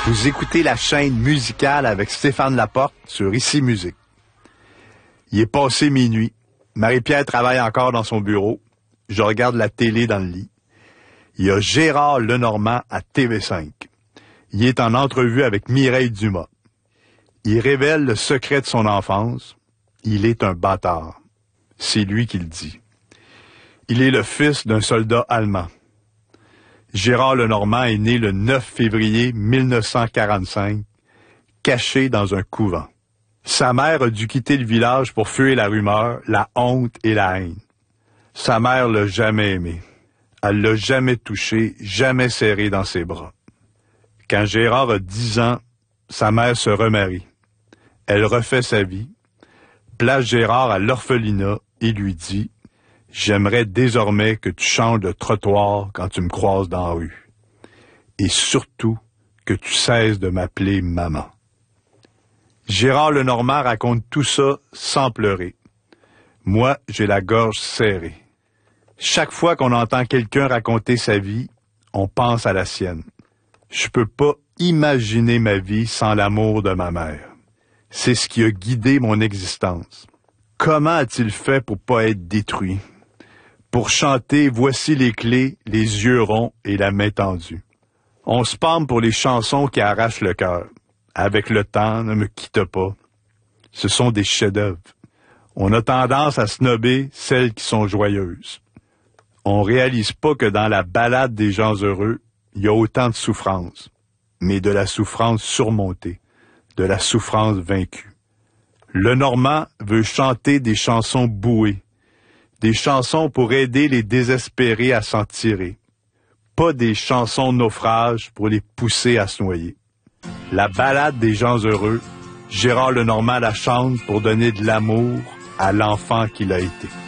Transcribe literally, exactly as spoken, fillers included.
Vous écoutez la chaîne musicale avec Stéphane Laporte sur Ici Musique. Il est passé minuit. Marie-Pierre travaille encore dans son bureau. Je regarde la télé dans le lit. Il y a Gérard Lenormand à T V cinq. Il est en entrevue avec Mireille Dumas. Il révèle le secret de son enfance. Il est un bâtard. C'est lui qui le dit. Il est le fils d'un soldat allemand. Gérard Lenormand est né le neuf février mille neuf cent quarante-cinq, caché dans un couvent. Sa mère a dû quitter le village pour fuir la rumeur, la honte et la haine. Sa mère l'a jamais aimé. Elle l'a jamais touché, jamais serré dans ses bras. Quand Gérard a dix ans, sa mère se remarie. Elle refait sa vie, place Gérard à l'orphelinat et lui dit « J'aimerais désormais que tu changes de trottoir quand tu me croises dans la rue. Et surtout, que tu cesses de m'appeler maman. » Gérard Lenormand raconte tout ça sans pleurer. Moi, j'ai la gorge serrée. Chaque fois qu'on entend quelqu'un raconter sa vie, on pense à la sienne. Je peux pas imaginer ma vie sans l'amour de ma mère. C'est ce qui a guidé mon existence. Comment a-t-il fait pour pas être détruit? Pour chanter « Voici les clés, les yeux ronds et la main tendue ». On se pâme pour les chansons qui arrachent le cœur. Avec le temps, ne me quitte pas. Ce sont des chefs-d'œuvre. On a tendance à snobber celles qui sont joyeuses. On réalise pas que dans la ballade des gens heureux, il y a autant de souffrance, mais de la souffrance surmontée, de la souffrance vaincue. Lenormand veut chanter des chansons bouées, des chansons pour aider les désespérés à s'en tirer, pas des chansons naufrages pour les pousser à se noyer. La ballade des gens heureux, Gérard Lenormand la chante pour donner de l'amour à l'enfant qu'il a été.